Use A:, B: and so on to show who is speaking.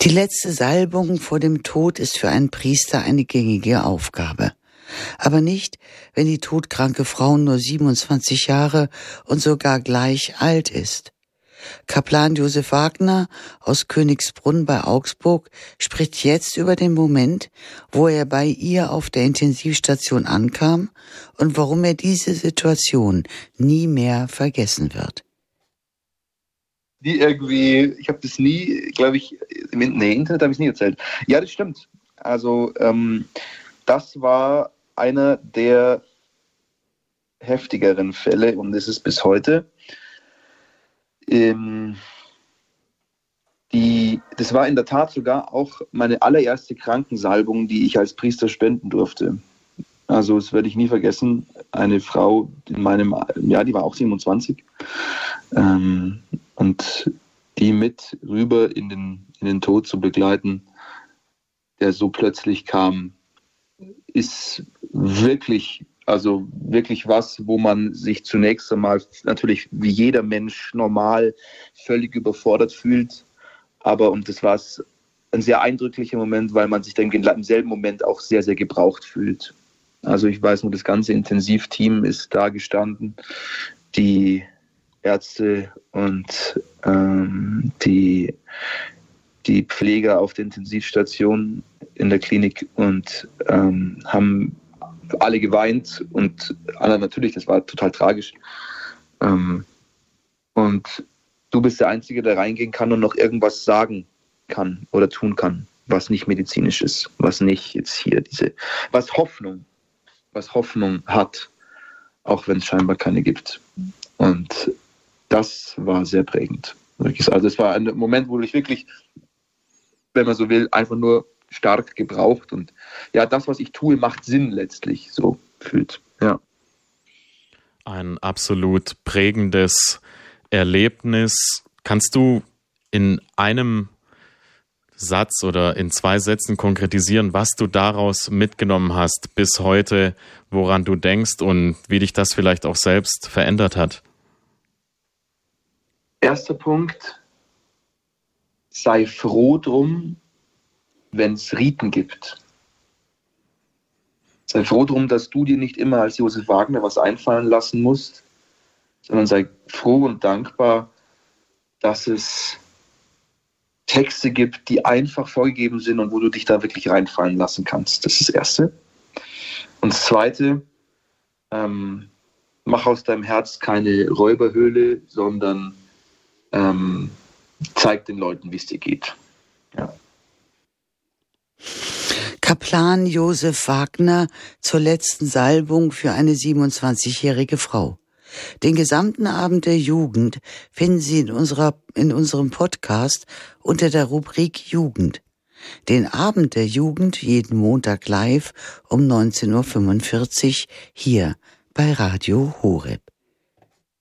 A: Die letzte Salbung vor dem Tod ist für einen Priester eine gängige Aufgabe. Aber nicht, wenn die todkranke Frau nur 27 Jahre und sogar gleich alt ist. Kaplan Josef Wagner aus Königsbrunn bei Augsburg spricht jetzt über den Moment, wo er bei ihr auf der Intensivstation ankam und warum er diese Situation nie mehr vergessen wird.
B: Ich habe das nie, glaube ich, Internet habe ich es nie erzählt. Ja, das stimmt. Also das war einer der heftigeren Fälle und ist es bis heute. Das war in der Tat sogar auch meine allererste Krankensalbung, die ich als Priester spenden durfte. Also das werde ich nie vergessen. Eine Frau in meinem Jahr, die war auch 27 und die mit rüber in den Tod zu begleiten, der so plötzlich kam, ist wirklich was, wo man sich zunächst einmal natürlich wie jeder Mensch normal völlig überfordert fühlt. Und das war ein sehr eindrücklicher Moment, weil man sich dann im selben Moment auch sehr, sehr gebraucht fühlt. Also ich weiß nur, das ganze Intensivteam ist da gestanden, die Ärzte und die Pfleger auf der Intensivstation in der Klinik und haben alle geweint und Anna natürlich, das war total tragisch. Und du bist der Einzige, der reingehen kann und noch irgendwas sagen kann oder tun kann, was nicht medizinisch ist, was nicht jetzt hier was Hoffnung hat, auch wenn es scheinbar keine gibt. Und das war sehr prägend. Also es war ein Moment, wo ich wirklich, wenn man so will, einfach nur stark gebraucht und ja, das, was ich tue, macht Sinn letztlich, so fühlt. Ja.
C: Ein absolut prägendes Erlebnis. Kannst du in einem Satz oder in 2 Sätzen konkretisieren, was du daraus mitgenommen hast bis heute, woran du denkst und wie dich das vielleicht auch selbst verändert hat?
B: Erster Punkt, sei froh drum, wenn es Riten gibt. Sei froh drum, dass du dir nicht immer als Josef Wagner was einfallen lassen musst, sondern sei froh und dankbar, dass es Texte gibt, die einfach vorgegeben sind und wo du dich da wirklich reinfallen lassen kannst. Das ist das Erste. Und das Zweite, mach aus deinem Herz keine Räuberhöhle, sondern zeig den Leuten, wie es dir geht. Ja.
A: Kaplan Josef Wagner zur letzten Salbung für eine 27-jährige Frau. Den gesamten Abend der Jugend finden Sie in unserem Podcast unter der Rubrik Jugend. Den Abend der Jugend jeden Montag live um 19.45 Uhr hier bei Radio Horeb.